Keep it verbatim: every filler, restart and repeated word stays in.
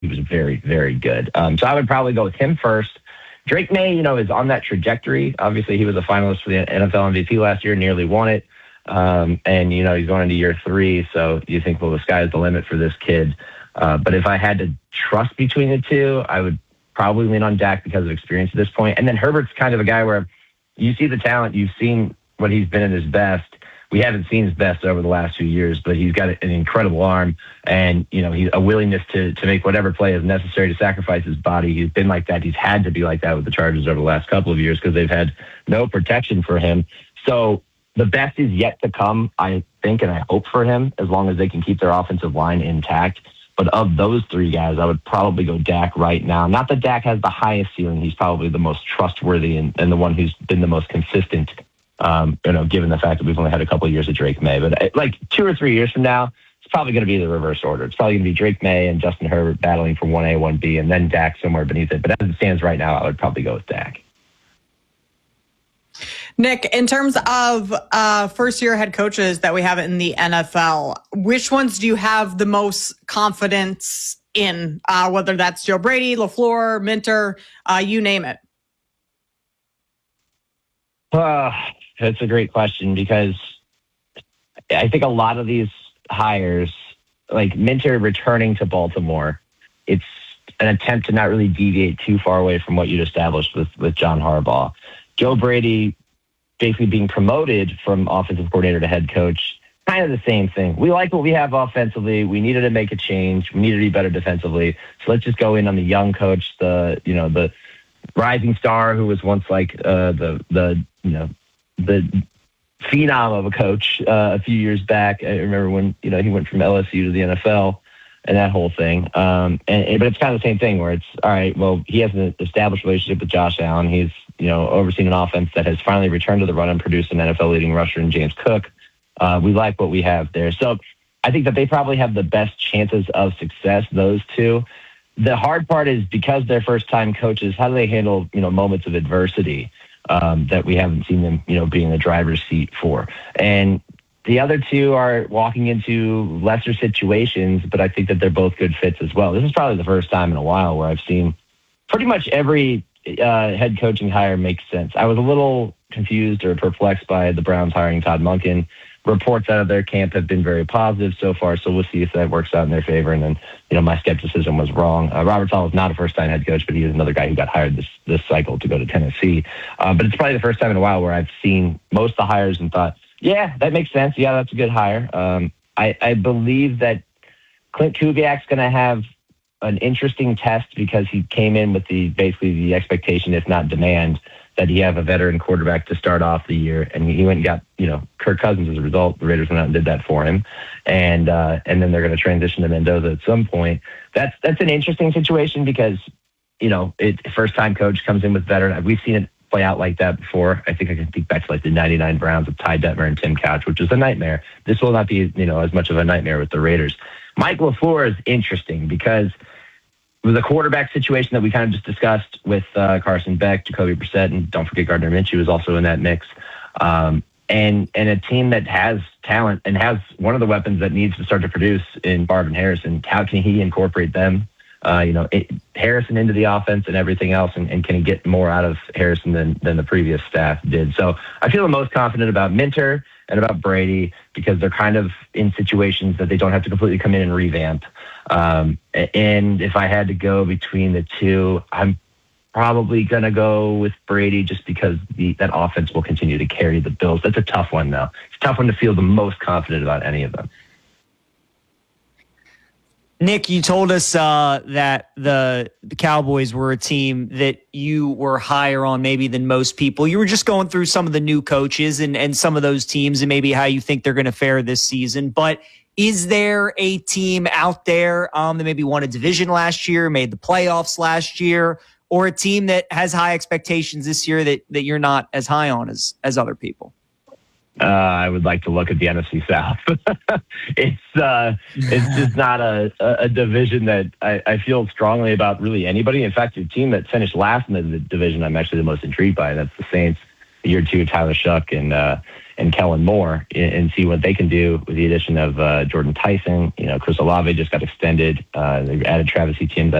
he was very, very good. Um, so I would probably go with him first. Drake May, you know, is on that trajectory. Obviously, he was a finalist for the N F L M V P last year, nearly won it. Um, and, you know, he's going into year three. So you think, well, the sky's the limit for this kid. Uh, but if I had to trust between the two, I would probably lean on Dak because of experience at this point. And then Herbert's kind of a guy where you see the talent, you've seen what he's been at his best. We haven't seen his best over the last few years, but he's got an incredible arm and, you know, he's a willingness to to make whatever play is necessary to sacrifice his body. He's been like that. He's had to be like that with the Chargers over the last couple of years because they've had no protection for him. So the best is yet to come, I think, and I hope for him, as long as they can keep their offensive line intact. But of those three guys, I would probably go Dak right now. Not that Dak has the highest ceiling. He's probably the most trustworthy and, and the one who's been the most consistent, um, you know, given the fact that we've only had a couple of years of Drake May. But like two or three years from now, it's probably going to be the reverse order. It's probably going to be Drake May and Justin Herbert battling for one A, one B, and then Dak somewhere beneath it. But as it stands right now, I would probably go with Dak. Nick, in terms of uh, first-year head coaches that we have in the N F L, which ones do you have the most confidence in? Uh, whether that's Joe Brady, LaFleur, Minter, uh, you name it. Uh, that's a great question because I think a lot of these hires, like Minter returning to Baltimore, it's an attempt to not really deviate too far away from what you'd established with, with John Harbaugh. Joe Brady basically being promoted from offensive coordinator to head coach, kind of the same thing. We like what we have offensively. We needed to make a change. We needed to be better defensively. So let's just go in on the young coach, the, you know, the rising star who was once like uh, the, the, you know, the phenom of a coach uh, a few years back. I remember when, you know, he went from L S U to the N F L and that whole thing. Um, and, and, but it's kind of the same thing where it's, all right, well, he has an established relationship with Josh Allen. He's, you know, overseen an offense that has finally returned to the run and produced an N F L leading rusher in James Cook. Uh, we like what we have there. So I think that they probably have the best chances of success, those two. The hard part is because they're first-time coaches, how do they handle, you know, moments of adversity um, that we haven't seen them, you know, be in the driver's seat for? And the other two are walking into lesser situations, but I think that they're both good fits as well. This is probably the first time in a while where I've seen pretty much every uh, head coaching hire make sense. I was a little confused or perplexed by the Browns hiring Todd Monken. Reports out of their camp have been very positive so far, so we'll see if that works out in their favor. And then, you know, my skepticism was wrong. Uh, Robert Saleh is not a first-time head coach, but he is another guy who got hired this this cycle to go to Tennessee. Uh, but it's probably the first time in a while where I've seen most of the hires and thought, yeah, that makes sense. Yeah, that's a good hire. Um, I, I believe that Clint Kubiak's going to have an interesting test because he came in with the basically the expectation, if not demand, that he have a veteran quarterback to start off the year, and he went and got, you know, Kirk Cousins as a result. The Raiders went out and did that for him, and uh, and then they're going to transition to Mendoza at some point. That's that's an interesting situation because, you know, it first time coach comes in with veteran. We've seen it play out like that before. I think I can think back to like the ninety-nine Browns with Ty Detmer and Tim Couch, which was a nightmare. This will not be, you know, as much of a nightmare with the Raiders. Mike LaFleur is interesting because with the quarterback situation that we kind of just discussed with uh, Carson Beck, Jacoby Brissett, and don't forget Gardner Minshew is also in that mix. Um, and and a team that has talent and has one of the weapons that needs to start to produce in Marvin Harrison. How can he incorporate them? Uh, you know, it, Harrison into the offense and everything else, and, and can he get more out of Harrison than than the previous staff did? So I feel the most confident about Minter and about Brady because they're kind of in situations that they don't have to completely come in and revamp. Um, and if I had to go between the two, I'm probably going to go with Brady just because the, that offense will continue to carry the Bills. That's a tough one, though. It's a tough one to feel the most confident about any of them. Nick, you told us uh, that the, the Cowboys were a team that you were higher on maybe than most people. You were just going through some of the new coaches and, and some of those teams and maybe how you think they're going to fare this season. But is there a team out there um, that maybe won a division last year, made the playoffs last year, or a team that has high expectations this year that, that you're not as high on as, as other people? Uh, I would like to look at the N F C South. it's uh, it's just not a, a division that I, I feel strongly about really anybody. In fact, the team that finished last in the division, I'm actually the most intrigued by, and that's the Saints. year two of Tyler Shuck and uh, and Kellen Moore and, and see what they can do with the addition of uh, Jordan Tyson. You know, Chris Olave just got extended. Uh, they added Travis Etienne